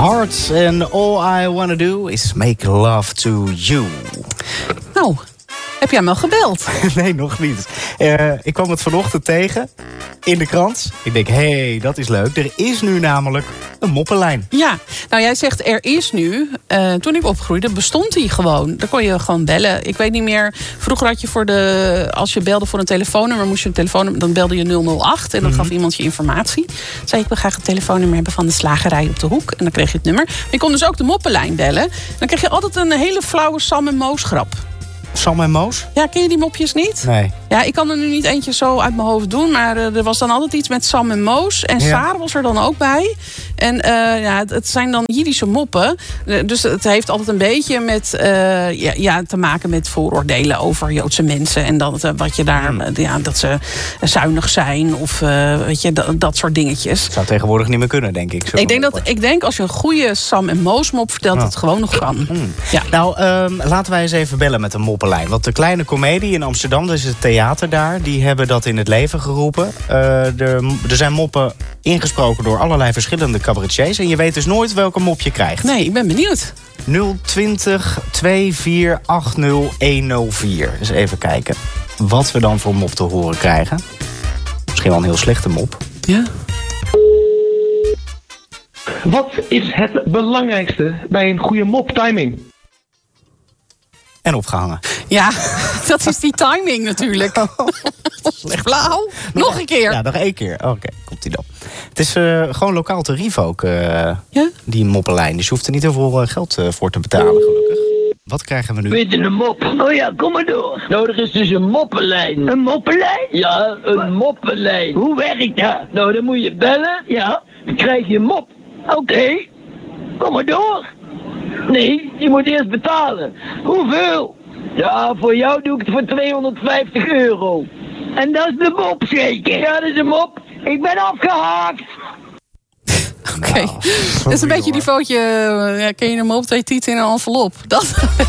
Heart and all I wanna do is make love to you. Nou, heb jij hem al gebeld? Nee, nog niet. Ik kwam het vanochtend tegen in de krant. Ik denk, hé, dat is leuk. Er is nu namelijk een moppenlijn. Ja, nou jij zegt er is nu. Toen ik opgroeide bestond die gewoon. Daar kon je gewoon bellen. Ik weet niet meer, vroeger had je als je belde voor een telefoonnummer, moest je een telefoonnummer, dan belde je 008 en dan gaf iemand je informatie. Zei ik wil graag het telefoonnummer hebben van de slagerij op de hoek. En dan kreeg je het nummer. Maar je kon dus ook de moppenlijn bellen. Dan kreeg je altijd een hele flauwe Sam en Moos grap. Sam en Moos? Ja, ken je die mopjes niet? Nee. Ja, ik kan er nu niet eentje zo uit mijn hoofd doen. Maar er was dan altijd iets met Sam en Moos. En Saar was er dan ook bij. En het zijn dan Jiddische moppen. Dus het heeft altijd een beetje met te maken met vooroordelen over Joodse mensen. En wat je daar, dat ze zuinig zijn. Of weet je, dat soort dingetjes. Dat zou tegenwoordig niet meer kunnen, denk ik. Ik denk als je een goede Sam en Moos mop vertelt, dat het gewoon nog kan. Ja. Nou, laten wij eens even bellen met een moppenlijn. Want de Kleine Comedie in Amsterdam, dat is het theater daar, die hebben dat in het leven geroepen. Er zijn moppen ingesproken door allerlei verschillende cabaretiers. En je weet dus nooit welke mop je krijgt. Nee, ik ben benieuwd. 020 2480 104. Dus even kijken wat we dan voor mop te horen krijgen. Misschien wel een heel slechte mop. Ja. Wat is het belangrijkste bij een goede mop-timing? En opgehangen. Ja, dat is die timing natuurlijk. Slecht blauw. Nog een keer. Ja, nog één keer. Oké, komt die dan. Het is gewoon lokaal tarief ook, die moppenlijn. Dus je hoeft er niet heel veel geld voor te betalen, gelukkig. Wat krijgen we nu? Weet je een mop? Oh ja, kom maar door. Nou, er is dus een moppenlijn. Een moppenlijn? Ja, een moppenlijn. Hoe werkt dat? Nou, dan moet je bellen. Ja. Dan krijg je een mop. Oké. Kom maar door. Nee, je moet eerst betalen. Hoeveel? Ja, voor jou doe ik het voor €250. En dat is de mop zeker? Ja, dat is een mop. Ik ben afgehaakt. Oké. Dat is een beetje die foutje. Ken je een mop, 2 tieten in een envelop? Dat